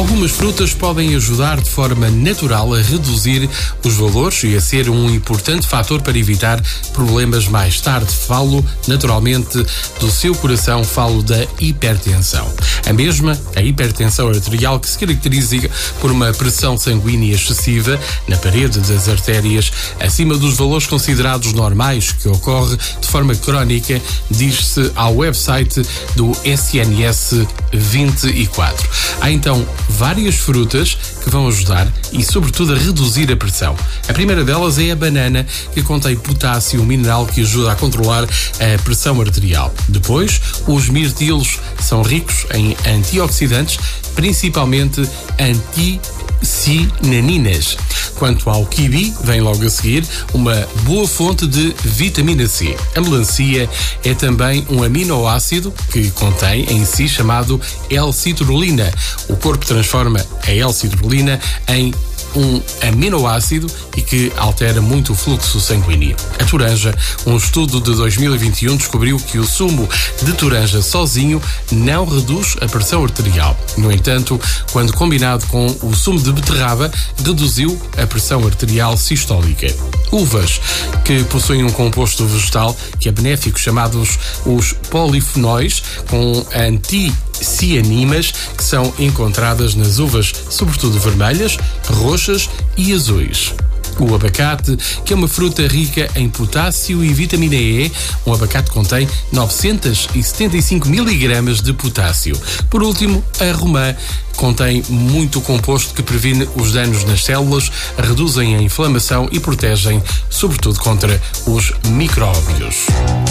Algumas frutas podem ajudar de forma natural a reduzir os valores e a ser um importante fator para evitar problemas mais tarde. Falo, naturalmente, do seu coração, falo da hipertensão. A hipertensão arterial, que se caracteriza por uma pressão sanguínea excessiva na parede das artérias, acima dos valores considerados normais, que ocorre de forma crónica, diz-se ao website do SNS 24. Há então várias frutas que vão ajudar e, sobretudo, a reduzir a pressão. A primeira delas é a banana, que contém potássio, um mineral que ajuda a controlar a pressão arterial. Depois, os mirtilos são ricos em antioxidantes, principalmente anticinaninas. Quanto ao kiwi, vem logo a seguir uma boa fonte de vitamina C. A melancia é também um aminoácido que contém em si chamado L-citrulina. O corpo transforma a L-citrulina em um aminoácido e que altera muito o fluxo sanguíneo. A toranja, um estudo de 2021 descobriu que o sumo de toranja sozinho não reduz a pressão arterial. No entanto, quando combinado com o sumo de beterraba, reduziu a pressão arterial sistólica. Uvas, que possuem um composto vegetal que é benéfico, chamados os polifenóis, com anticianinas, que são encontradas nas uvas, sobretudo vermelhas, roxas e azuis. O abacate, que é uma fruta rica em potássio e vitamina E. Um abacate contém 975 mg de potássio. Por último, a romã contém muito composto que previne os danos nas células, reduzem a inflamação e protegem, sobretudo, contra os micróbios.